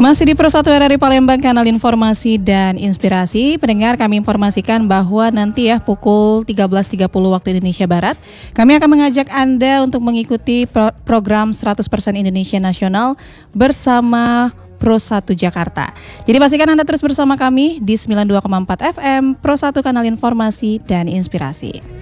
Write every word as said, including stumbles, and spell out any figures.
Masih di Pro satu R R I Palembang, kanal informasi dan inspirasi. Pendengar, kami informasikan bahwa nanti ya pukul tiga belas tiga puluh waktu Indonesia Barat, kami akan mengajak Anda untuk mengikuti pro- program seratus persen Indonesia Nasional bersama Pro satu Jakarta. Jadi pastikan Anda terus bersama kami di sembilan puluh dua koma empat F M Pro satu, kanal informasi dan inspirasi.